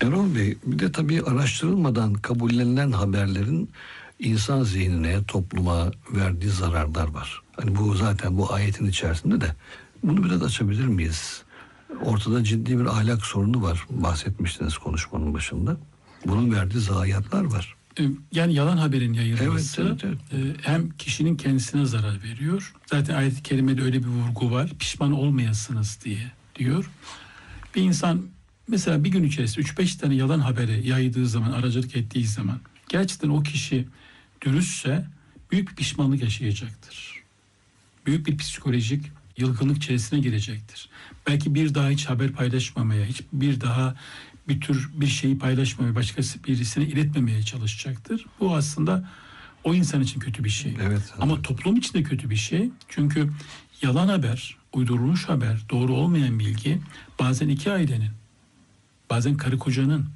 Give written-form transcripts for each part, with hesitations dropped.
Erol Bey, bir de tabii araştırılmadan kabullenilen haberlerin insan zihnine, topluma verdiği zararlar var. Hani bu zaten bu ayetin içerisinde de. Bunu biraz açabilir miyiz? Ortada ciddi bir ahlak sorunu var. Bahsetmiştiniz konuşmanın başında. Bunun verdiği zayiatlar var. Yani yalan haberin yayılması Evet. hem kişinin kendisine zarar veriyor. Zaten ayet-i kerimede öyle bir vurgu var. Pişman olmayasınız diye diyor. Bir insan mesela bir gün içerisinde 3-5 tane yalan haberi yaydığı zaman, aracılık ettiği zaman gerçekten o kişi dürüstse büyük bir pişmanlık yaşayacaktır. Büyük bir psikolojik yılgınlık içerisine girecektir. Belki bir daha hiç haber paylaşmamaya, hiç bir daha bir tür bir şeyi paylaşmamaya, başkası birisine iletmemeye çalışacaktır. Bu aslında o insan için kötü bir şey. Evet. Ama toplum için de kötü bir şey. Çünkü yalan haber, uydurulmuş haber, doğru olmayan bilgi bazen iki ailenin, bazen karı kocanın,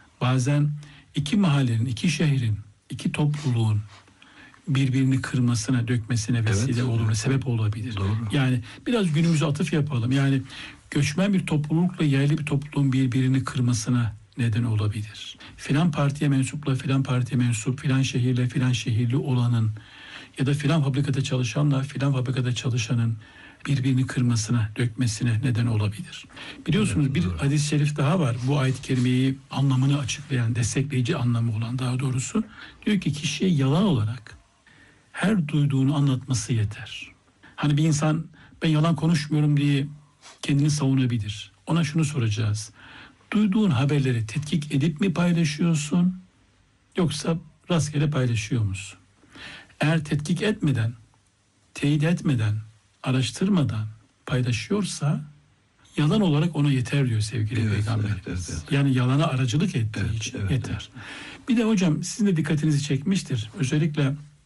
bazen iki mahallenin, iki şehrin, iki topluluğun birbirini kırmasına, dökmesine vesile olur, sebep olabilir. Doğru. Yani biraz günümüze atıf yapalım. Yani göçmen bir toplulukla yerli bir topluluğun birbirini kırmasına neden olabilir. Filan partiye mensupla filan partiye mensup, filan şehirle filan şehirli olanın ya da filan fabrikada çalışanla filan fabrikada çalışanın birbirini kırmasına, dökmesine neden olabilir. Biliyorsunuz bir hadis-i şerif daha var. Bu ayet-i kerimeyi anlamını açıklayan, destekleyici anlamı olan daha doğrusu. Diyor ki kişiye yalan olarak her duyduğunu anlatması yeter. Hani bir insan ben yalan konuşmuyorum diye kendini savunabilir. Ona şunu soracağız. Duyduğun haberleri tetkik edip mi paylaşıyorsun yoksa rastgele paylaşıyor musun? Eğer tetkik etmeden, teyit etmeden, araştırmadan paylaşıyorsa yalan olarak ona yeter diyor sevgili Peygamberimiz. Evet. Yani yalana aracılık ettiği için yeter. Bir de hocam sizin de dikkatinizi çekmiştir. Özellikle